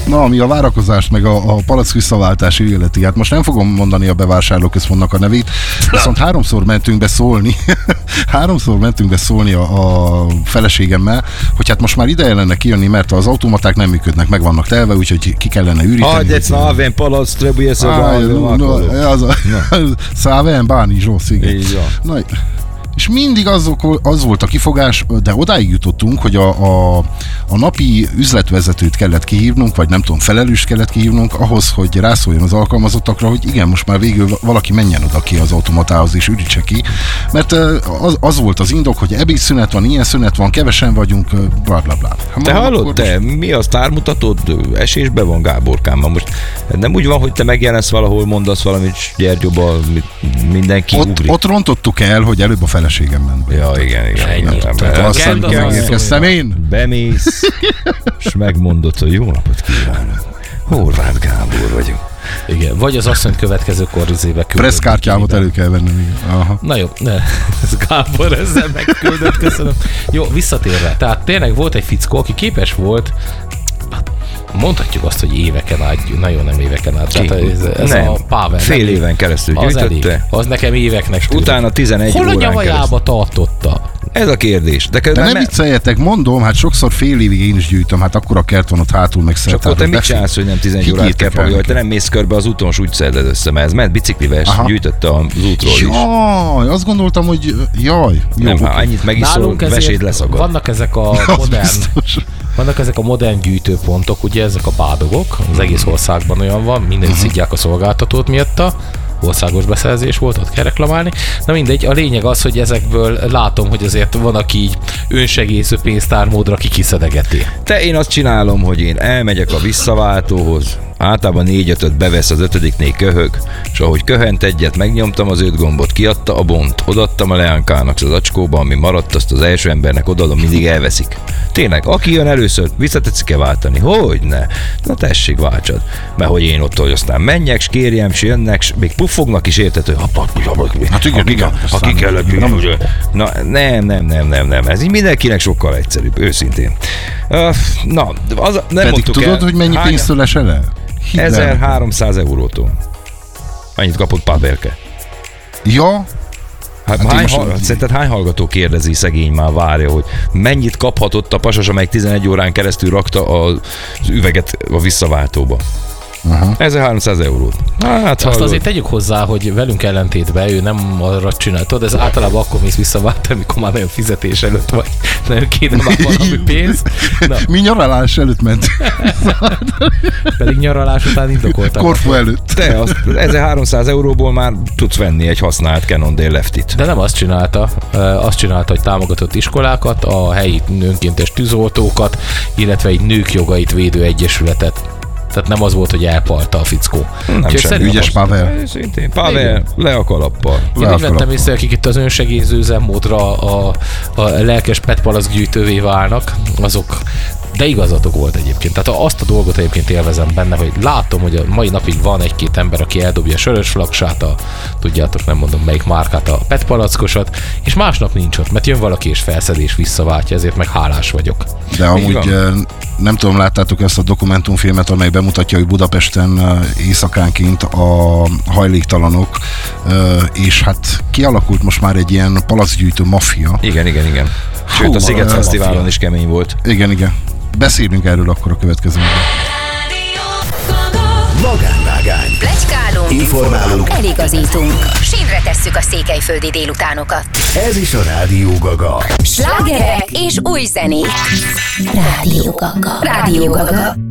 Na, ami a várakozást, meg a palack visszaváltási illeti, hát most nem fogom mondani a bevásárlóközpontnak a nevét, viszont háromszor mentünk be szólni a feleségemmel, hogy hát most már ideje lenne kijönni, mert az automaták nem működnek, meg vannak telve, úgyhogy ki kellene üríteni. Egy palac trebuie să avem banii jos, igen. Na, és mindig az volt a kifogás, de odáig jutottunk, hogy a napi üzletvezetőt kellett kihívnunk, vagy nem tudom, felelőst kellett kihívnunk ahhoz, hogy rászóljon az alkalmazottakra, hogy igen, most már végül valaki menjen oda ki az automatához és ürítse ki, mert az volt az indok, hogy ebédszünet van, ilyen szünet van, kevesen vagyunk, bla bla bla. Te hallod, te mi a sztármutatód? Esésbe van, Gáborkám, most nem úgy van, hogy te megjelensz valahol, mondasz valamit, Gyergyóba, mindenki ugrik. Ott rontottuk el, hogy előbb a feleségem ment be. Ja, igen. Aztán megérkeztem én. Bemész, és megmondod, hogy jó napot kívánok. Horváth Gábor vagyok. Igen, vagy az asszonyt következő korrizébe küldött. Presszkártyámat elő kell vennem. Aha. Na jó, ez Gábor ezzel megküldött, köszönöm. Jó, visszatérve. Tehát tényleg volt egy fickó, aki képes volt, mondhatjuk azt, hogy éveken át, nagyon nem éveken át. Tehát ez nem, a Pável. Fél éven keresztül gyűjtötte. Az nekem éveknek tűnt. Utána 11 órán keresztül. Hol a nyavajába tartotta? Ez a kérdés. De nem vicceljetek, mondom, hát sokszor fél évig én is gyűjtöm, hát akkora kert van ott hátul, meg szertáros. Csak akkor te mit csinálsz, hogy nem 11 órát kell pakolni, te nem mész körbe az úton, és úgy szeded össze, mert ez ment biciklivel, és gyűjtötte az útról is. Jaj, azt gondoltam, hogy jaj. Nem, ha annyit megiszol, veséd leszakad. Vannak ezek a modern gyűjtőpontok, ugye ezek a bádogok, az egész országban olyan van, minden szidják a szolgáltatót miatta, országos beszerzés volt, ott kell reklamálni. Na mindegy, a lényeg az, hogy ezekből látom, hogy azért van, aki így önsegélyző pénztármódra kiszedegeti. Én azt csinálom, hogy én elmegyek a visszaváltóhoz, általában 4-5-öt bevesz, az 5-nél köhög, és ahogy köhent egyet, megnyomtam az 5 gombot, kiadta a bont, odaadtam a Leánkának az acskóba, ami maradt, azt az első embernek odaadom, mindig elveszik. Tényleg, aki jön először, visszatetszik-e váltani? Hogyne? Na tessék, váltsad. Mert hogy én ott, hogy aztán menjek, s kérjem, s jönnek, s még puffognak is, érted, hogy hát igen, aki kellett, na nem, ez így mindenkinek sokkal egyszerűbb, őszintén. Na, az, nem pedig tudod, hogy mennyi pénztől esel el? 1300 eurótól. Annyit kapott Pábelke. Ja? Hát szerinted hány hallgató kérdezi, szegény már várja, hogy mennyit kaphatott a pasas, amelyik 11 órán keresztül rakta az üveget a visszaváltóba? 1300 eurót. Hát, azt azért tegyük hozzá, hogy velünk ellentétben ő nem arra csináltad, ez általában akkor mész visszaváltani, amikor már nagyon fizetés előtt vagy, nagyon kéne már valami pénz. Na. Mi nyaralás előtt ment. Pedig nyaralás után indokoltak. Korfu előtt. Te, 1300 euróból már tudsz venni egy használt Cannondale Leftit. De nem azt csinálta, hogy támogatott iskolákat, a helyi önkéntes tűzoltókat, illetve egy nők jogait védő egyesületet. Tehát nem az volt, hogy elpalta a fickó. Nem sem, ügyes Pavel. Szintén, Pavel, le a kalappal. Én így vettem észre, akik itt az önsegélyző üzemmódra a lelkes petpalack gyűjtővé válnak, azok, de igazatok volt egyébként. Tehát azt a dolgot egyébként élvezem benne, hogy látom, hogy a mai napig van egy-két ember, aki eldobja a sörös flaksát, tudjátok, nem mondom melyik márkát, a petpalackosat, és másnap nincs ott, mert jön valaki és felszed és visszaváltja, ezért meg hálás vagyok. De amúgy nem tudom, láttátok ezt a dokumentumfilmet, amely bemutatja, hogy Budapesten éjszakánként a hajléktalanok, és hát kialakult most már egy ilyen palackgyűjtő maffia. Igen. Sőt, a Sziget Fesztiválon is kemény volt. Igen. Beszélünk erről akkor a következőben. Magánvágány. Pletykálunk, informálunk, eligazítunk. Sínre tesszük a székelyföldi délutánokat. Ez is a Rádió Gaga. Slágerek és új zenék. Rádió Gaga.